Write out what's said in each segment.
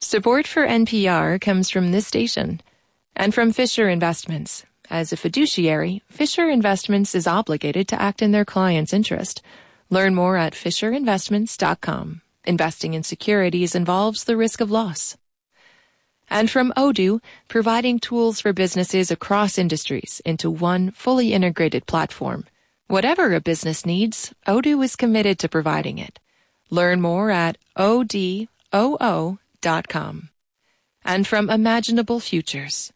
Support for NPR comes from this station and from Fisher Investments. As a fiduciary, Fisher Investments is obligated to act in their client's interest. Learn more at fisherinvestments.com. Investing in securities involves the risk of loss. And from Odoo, providing tools for businesses across industries into one fully integrated platform. Whatever a business needs, Odoo is committed to providing it. Learn more at odoo.com. And from Imaginable Futures.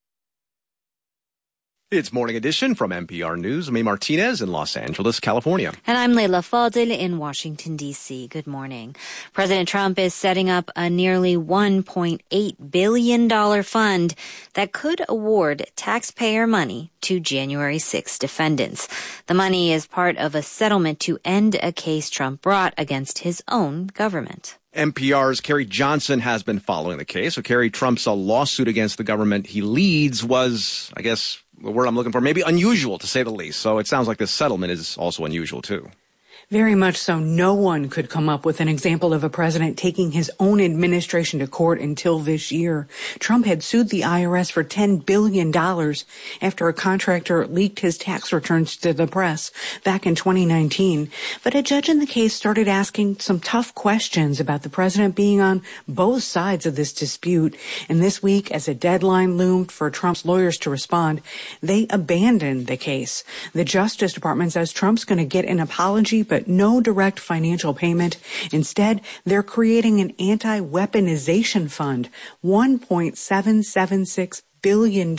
It's Morning Edition from NPR News. I'm A. Martinez in Los Angeles, California. And I'm Leila Fadel in Washington, D.C. Good morning. President Trump is setting up a nearly $1.8 billion fund that could award taxpayer money to January 6 defendants. The money is part of a settlement to end a case Trump brought against his own government. NPR's Carrie Johnson has been following the case. So, Carrie, Trump's lawsuit against the government he leads was, I guess, the word I'm looking for, maybe unusual to say the least. So it sounds like this settlement is also unusual, too. Very much so. No one could come up with an example of a president taking his own administration to court until this year. Trump had sued the IRS for $10 billion after a contractor leaked his tax returns to the press back in 2019. But a judge in the case started asking some tough questions about the president being on both sides of this dispute. And this week, as a deadline loomed for Trump's lawyers to respond, they abandoned the case. The Justice Department says Trump's going to get an apology, but no direct financial payment. Instead, they're creating an anti-weaponization fund, $1.776 billion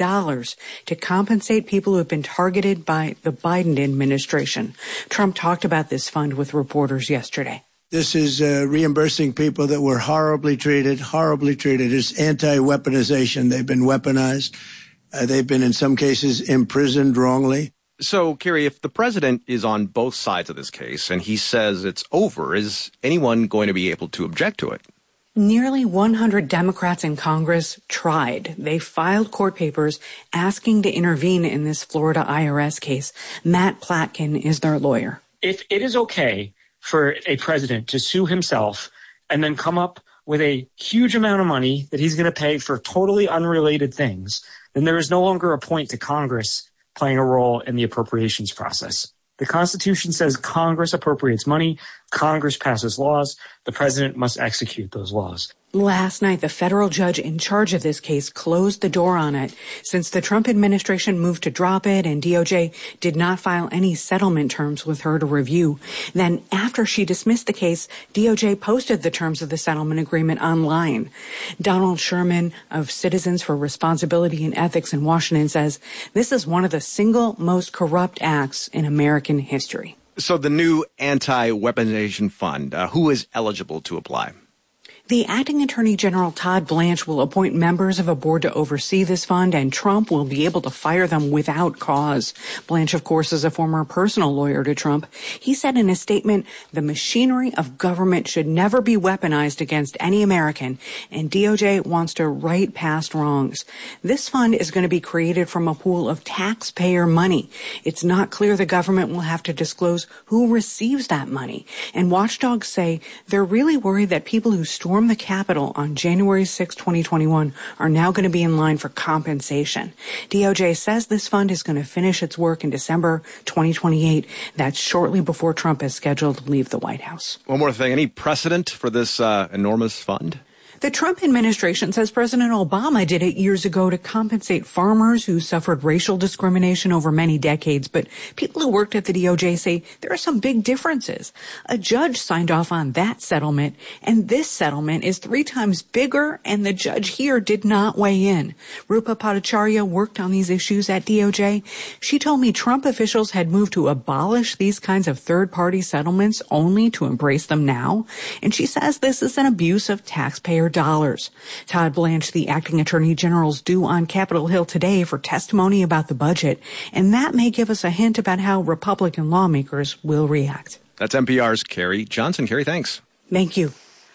to compensate people who have been targeted by the Biden administration. Trump talked about this fund with reporters yesterday. This is reimbursing people that were horribly treated. It's anti-weaponization. They've been weaponized. They've been, in some cases, imprisoned wrongly. So, Carrie, if the president is on both sides of this case and he says it's over, is anyone going to be able to object to it? Nearly 100 Democrats in Congress tried. They filed court papers asking to intervene in this Florida IRS case. Matt Platkin is their lawyer. If it is okay for a president to sue himself and then come up with a huge amount of money that he's going to pay for totally unrelated things, then there is no longer a point to Congress playing a role in the appropriations process. The Constitution says Congress appropriates money, Congress passes laws, the president must execute those laws. Last night, the federal judge in charge of this case closed the door on it since the Trump administration moved to drop it and DOJ did not file any settlement terms with her to review. Then after she dismissed the case, DOJ posted the terms of the settlement agreement online. Donald Sherman of Citizens for Responsibility and Ethics in Washington says this is one of the single most corrupt acts in American history. So the new anti-weaponization fund, who is eligible to apply? The acting attorney general, Todd Blanche, will appoint members of a board to oversee this fund, and Trump will be able to fire them without cause. Blanche, of course, is a former personal lawyer to Trump. He said in a statement, the machinery of government should never be weaponized against any American, and DOJ wants to right past wrongs. This fund is going to be created from a pool of taxpayer money. It's not clear the government will have to disclose who receives that money. And watchdogs say they're really worried that people who storm the Capitol on January 6, 2021 are now going to be in line for compensation. DOJ says this fund is going to finish its work in December 2028. That's shortly before Trump is scheduled to leave the White House. One more thing. Any precedent for this enormous fund? The Trump administration says President Obama did it years ago to compensate farmers who suffered racial discrimination over many decades. But people who worked at the DOJ say there are some big differences. A judge signed off on that settlement, and this settlement is 3 times bigger, and the judge here did not weigh in. Rupa Bhattacharya worked on these issues at DOJ. She told me Trump officials had moved to abolish these kinds of third-party settlements only to embrace them now. And she says this is an abuse of taxpayer dollars. Todd Blanche, the acting attorney general, is due on Capitol Hill today for testimony about the budget, and that may give us a hint about how Republican lawmakers will react. That's NPR's Carrie Johnson. Carrie, thanks. Thank you.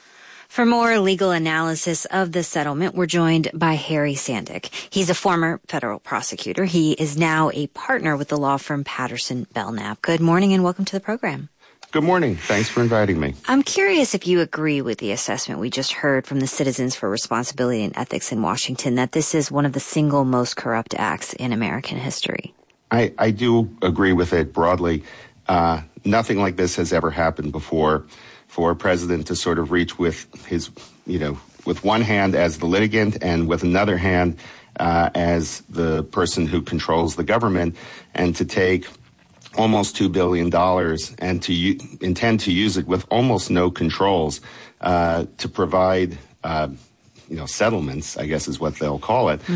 For more legal analysis of the settlement, we're joined by Harry Sandick. He's a former federal prosecutor. He is now a partner with the law firm Patterson Belknap. Good morning and welcome to the program. Good morning. Thanks for inviting me. I'm curious if you agree with the assessment we just heard from the Citizens for Responsibility and Ethics in Washington that this is one of the single most corrupt acts in American history. I do agree with it broadly. Nothing like this has ever happened before. For a president to sort of reach with his, with one hand as the litigant and with another hand as the person who controls the government, and to take almost $2 billion and to intend to use it with almost no controls to provide, settlements, I guess is what they'll call it,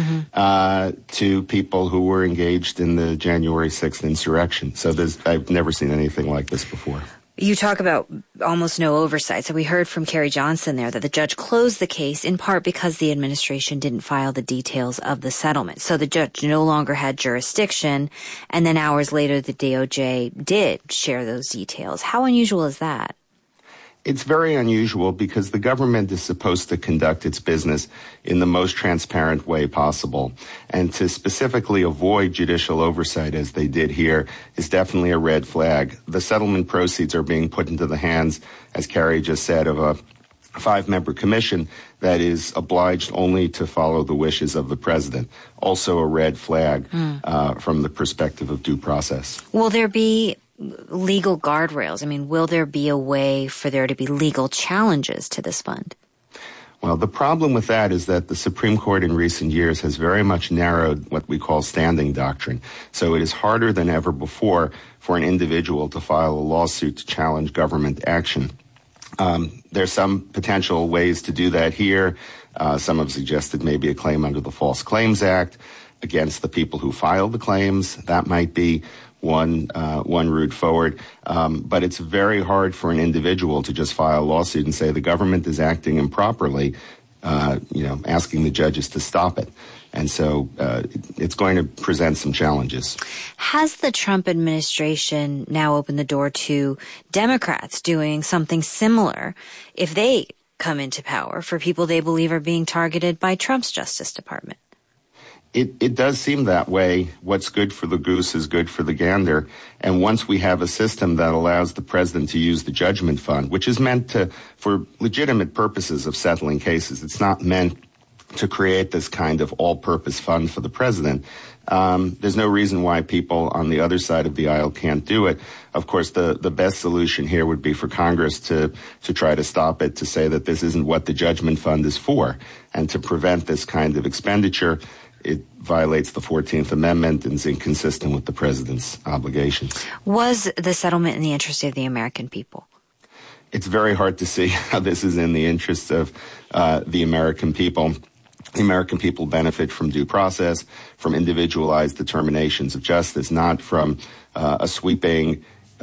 to people who were engaged in the January 6th insurrection. So I've never seen anything like this before. You talk about almost no oversight. So we heard from Kerry Johnson there that the judge closed the case in part because the administration didn't file the details of the settlement. So the judge no longer had jurisdiction, and then hours later the DOJ did share those details. How unusual is that? It's very unusual because the government is supposed to conduct its business in the most transparent way possible. And to specifically avoid judicial oversight, as they did here, is definitely a red flag. The settlement proceeds are being put into the hands, as Carrie just said, of a 5-member commission that is obliged only to follow the wishes of the president. Also a red flag from the perspective of due process. Will there be legal guardrails? I mean, will there be a way for there to be legal challenges to this fund? Well, the problem with that is that the Supreme Court in recent years has very much narrowed what we call standing doctrine. So it is harder than ever before for an individual to file a lawsuit to challenge government action. There's some potential ways to do that here. Some have suggested maybe a claim under the False Claims Act against the people who filed the claims. That might be one route forward. But it's very hard for an individual to just file a lawsuit and say the government is acting improperly, asking the judges to stop it. And so it's going to present some challenges. Has the Trump administration now opened the door to Democrats doing something similar if they come into power for people they believe are being targeted by Trump's Justice Department? It does seem that way. What's good for the goose is good for the gander. And once we have a system that allows the president to use the judgment fund, which is meant for legitimate purposes of settling cases, it's not meant to create this kind of all-purpose fund for the president. There's no reason why people on the other side of the aisle can't do it. Of course, the best solution here would be for Congress to try to stop it, to say that this isn't what the judgment fund is for, and to prevent this kind of expenditure. It violates the 14th Amendment and is inconsistent with the president's obligations. Was the settlement in the interest of the American people? It's very hard to see how this is in the interest of the American people. The American people benefit from due process, from individualized determinations of justice, not from a sweeping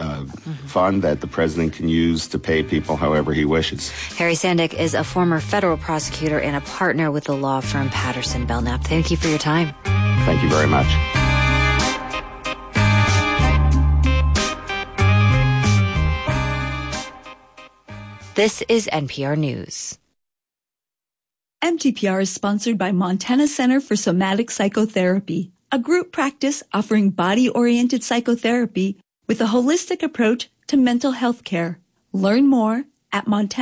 fund that the president can use to pay people however he wishes. Harry Sandick is a former federal prosecutor and a partner with the law firm Patterson Belknap. Thank you for your time. Thank you very much. This is NPR News. MTPR is sponsored by Montana Center for Somatic Psychotherapy, a group practice offering body-oriented psychotherapy with a holistic approach to mental health care. Learn more at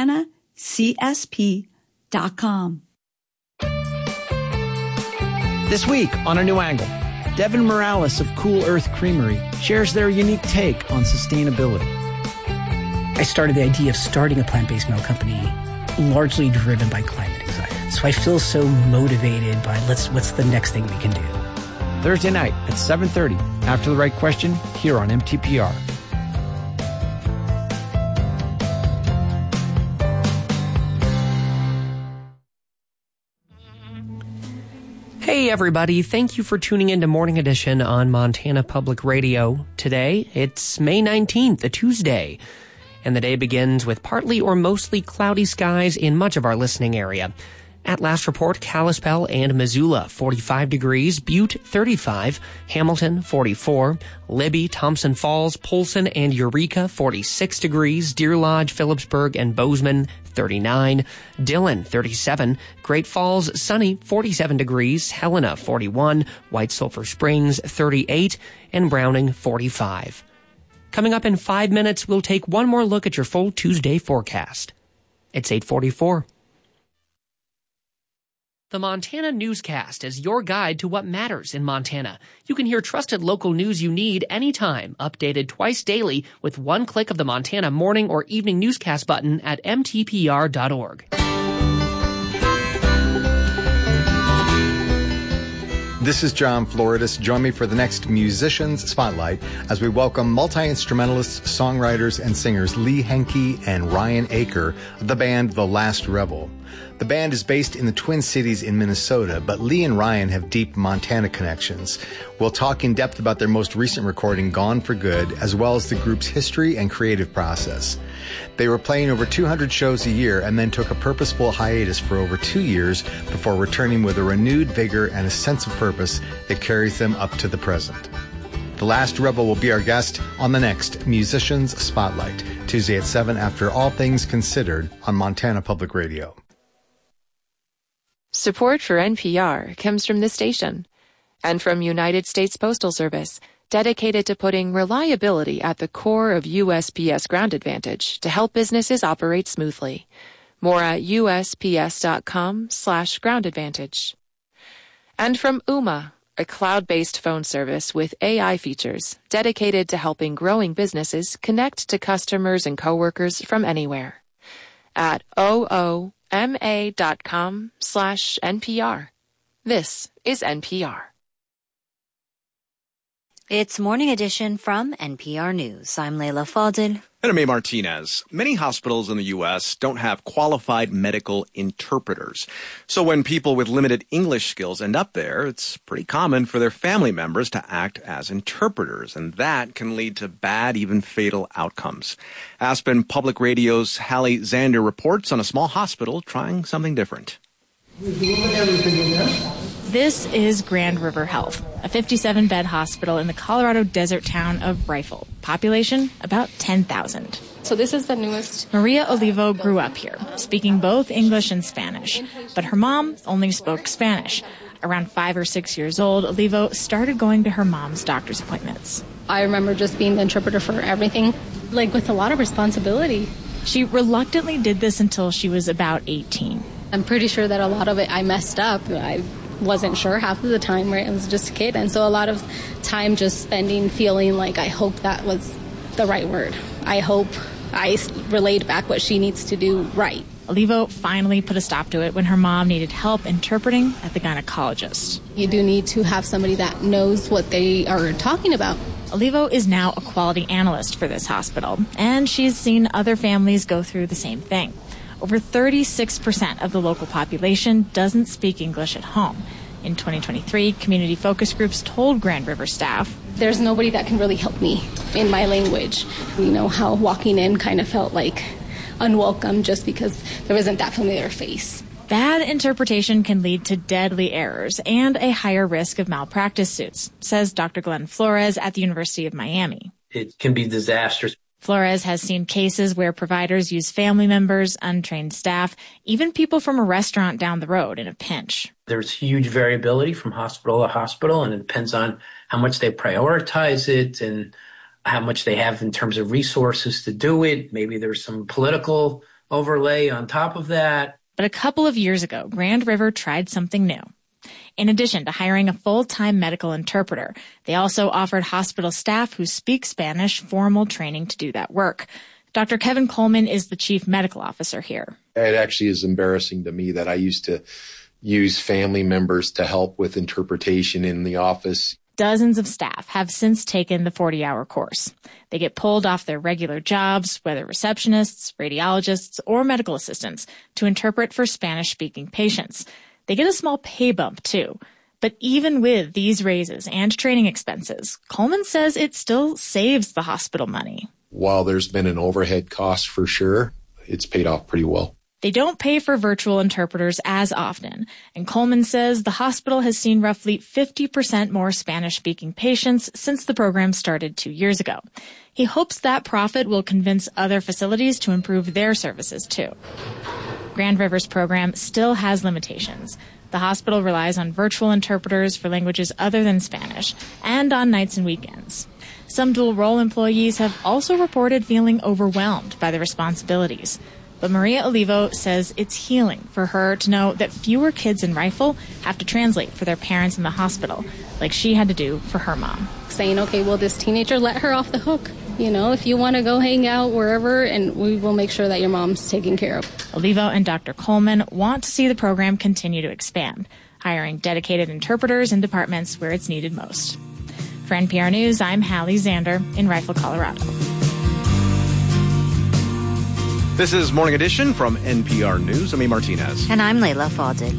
montanacsp.com. This week on A New Angle, Devin Morales of Cool Earth Creamery shares their unique take on sustainability. I started the idea of starting a plant-based milk company largely driven by climate anxiety. So I feel so motivated by what's the next thing we can do. Thursday night at 7:30, After the Right Question, here on MTPR. Hey everybody, thank you for tuning in to Morning Edition on Montana Public Radio. Today, it's May 19th, a Tuesday, and the day begins with partly or mostly cloudy skies in much of our listening area. At last report, Kalispell and Missoula, 45 degrees, Butte, 35, Hamilton, 44, Libby, Thompson Falls, Polson, and Eureka, 46 degrees, Deer Lodge, Phillipsburg, and Bozeman, 39, Dillon, 37, Great Falls, sunny, 47 degrees, Helena, 41, White Sulphur Springs, 38, and Browning, 45. Coming up in 5 minutes, we'll take one more look at your full Tuesday forecast. It's 8:44. The Montana Newscast is your guide to what matters in Montana. You can hear trusted local news you need anytime, updated twice daily with one click of the Montana morning or evening newscast button at mtpr.org. This is John Floridis. Join me for the next Musicians Spotlight as we welcome multi-instrumentalists, songwriters, and singers Lee Henke and Ryan Aker of the band The Last Rebel. The band is based in the Twin Cities in Minnesota, but Lee and Ryan have deep Montana connections. We'll talk in depth about their most recent recording, Gone for Good, as well as the group's history and creative process. They were playing over 200 shows a year and then took a purposeful hiatus for over 2 years before returning with a renewed vigor and a sense of purpose that carries them up to the present. The Last Rebel will be our guest on the next Musicians Spotlight, Tuesday at 7 after All Things Considered on Montana Public Radio. Support for NPR comes from this station and from United States Postal Service, dedicated to putting reliability at the core of USPS Ground Advantage to help businesses operate smoothly. More at usps.com/Ground Advantage. And from Ooma, a cloud-based phone service with AI features dedicated to helping growing businesses connect to customers and coworkers from anywhere. At ooma.com/NPR. This is NPR. It's Morning Edition from NPR News. I'm Leila Fadil. And I'm A. Martinez. Many hospitals in the U.S. don't have qualified medical interpreters. So when people with limited English skills end up there, it's pretty common for their family members to act as interpreters, and that can lead to bad, even fatal outcomes. Aspen Public Radio's Hallie Zander reports on a small hospital trying something different. This is Grand River Health, a 57-bed hospital in the Colorado desert town of Rifle. Population, about 10,000. So this is the newest. Maria Olivo grew up here, speaking both English and Spanish. But her mom only spoke Spanish. Around 5 or 6 years old, Olivo started going to her mom's doctor's appointments. I remember just being the interpreter for everything, like with a lot of responsibility. She reluctantly did this until she was about 18. I'm pretty sure that a lot of it I messed up. I wasn't sure half of the time, right? I was just a kid. And so a lot of time just spending feeling like I hope that was the right word. I hope I relayed back what she needs to do right. Olivo finally put a stop to it when her mom needed help interpreting at the gynecologist. You do need to have somebody that knows what they are talking about. Olivo is now a quality analyst for this hospital, and she's seen other families go through the same thing. Over 36% of the local population doesn't speak English at home. In 2023, community focus groups told Grand River staff, there's nobody that can really help me in my language. You know how walking in kind of felt like unwelcome just because there wasn't that familiar face. Bad interpretation can lead to deadly errors and a higher risk of malpractice suits, says Dr. Glenn Flores at the University of Miami. It can be disastrous. Flores has seen cases where providers use family members, untrained staff, even people from a restaurant down the road in a pinch. There's huge variability from hospital to hospital, and it depends on how much they prioritize it and how much they have in terms of resources to do it. Maybe there's some political overlay on top of that. But a couple of years ago, Grand River tried something new. In addition to hiring a full-time medical interpreter, they also offered hospital staff who speak Spanish formal training to do that work. Dr. Kevin Coleman is the chief medical officer here. It actually is embarrassing to me that I used to use family members to help with interpretation in the office. Dozens of staff have since taken the 40-hour course. They get pulled off their regular jobs, whether receptionists, radiologists, or medical assistants, to interpret for Spanish-speaking patients. They get a small pay bump, too. But even with these raises and training expenses, Coleman says it still saves the hospital money. While there's been an overhead cost for sure, it's paid off pretty well. They don't pay for virtual interpreters as often, and Coleman says the hospital has seen roughly 50% more Spanish-speaking patients since the program started 2 years ago. He hopes that profit will convince other facilities to improve their services, too. Grand River's program still has limitations. The hospital relies on virtual interpreters for languages other than Spanish and on nights and weekends. Some dual-role employees have also reported feeling overwhelmed by the responsibilities. But Maria Olivo says it's healing for her to know that fewer kids in Rifle have to translate for their parents in the hospital, like she had to do for her mom. Saying, okay, well, this teenager, let her off the hook. You know, if you want to go hang out wherever, and we will make sure that your mom's taken care of. Olivo and Dr. Coleman want to see the program continue to expand, hiring dedicated interpreters in departments where it's needed most. For NPR News, I'm Hallie Zander in Rifle, Colorado. This is Morning Edition from NPR News. I'm E. Martinez. And I'm Layla Fadil.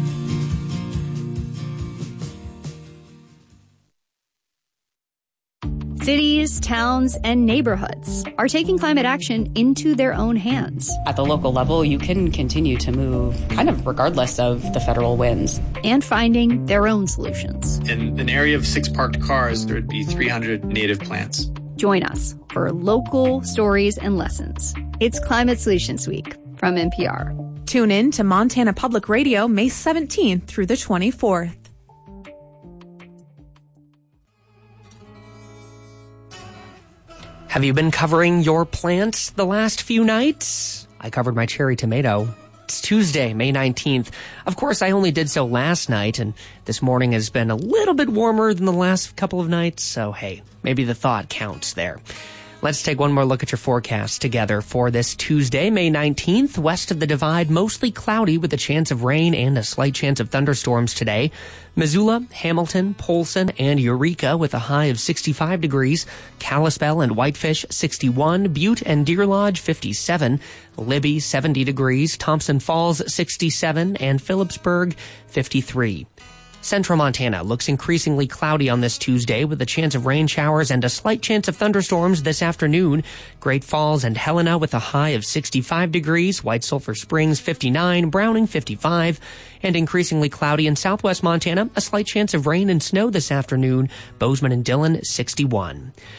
Cities, towns, and neighborhoods are taking climate action into their own hands. At the local level, you can continue to move kind of regardless of the federal winds. And finding their own solutions. In an area of 6 parked cars, there would be 300 native plants. Join us for local stories and lessons. It's Climate Solutions Week from NPR. Tune in to Montana Public Radio May 17th through the 24th. Have you been covering your plants the last few nights? I covered my cherry tomato. It's Tuesday, May 19th. Of course, I only did so last night, and this morning has been a little bit warmer than the last couple of nights, so hey, maybe the thought counts there. Let's take one more look at your forecast together for this Tuesday, May 19th. West of the Divide, mostly cloudy with a chance of rain and a slight chance of thunderstorms today. Missoula, Hamilton, Polson, and Eureka with a high of 65 degrees. Kalispell and Whitefish, 61. Butte and Deer Lodge, 57. Libby, 70 degrees. Thompson Falls, 67. And Phillipsburg, 53. Central Montana looks increasingly cloudy on this Tuesday with a chance of rain showers and a slight chance of thunderstorms this afternoon. Great Falls and Helena with a high of 65 degrees. White Sulphur Springs, 59. Browning, 55. And increasingly cloudy in southwest Montana. A slight chance of rain and snow this afternoon. Bozeman and Dillon, 61.